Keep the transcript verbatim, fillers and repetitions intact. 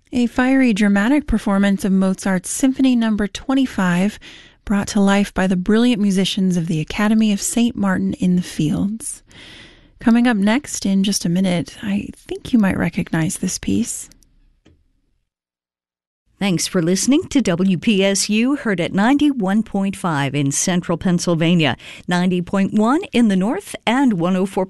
A fiery dramatic performance of Mozart's Symphony Number twenty-five, brought to life by the brilliant musicians of the Academy of Saint Martin in the Fields. Coming up next in just a minute, I think you might recognize this piece. Thanks for listening to W P S U, heard at ninety-one point five in central Pennsylvania, ninety point one in the north, and one oh four